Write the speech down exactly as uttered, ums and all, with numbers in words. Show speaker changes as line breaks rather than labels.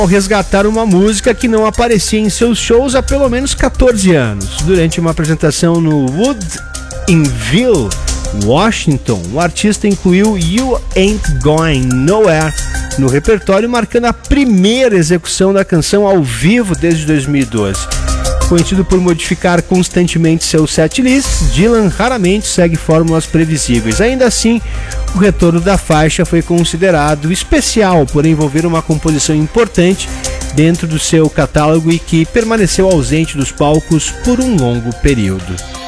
ao resgatar uma música que não aparecia em seus shows há pelo menos quatorze anos. Durante uma apresentação no Woodinville, Washington, o artista incluiu You Ain't Going Nowhere no repertório, marcando a primeira execução da canção ao vivo desde dois mil e doze. Conhecido por modificar constantemente seu setlist, Dylan raramente segue fórmulas previsíveis. Ainda assim, o retorno da faixa foi considerado especial por envolver uma composição importante dentro do seu catálogo e que permaneceu ausente dos palcos por um longo período.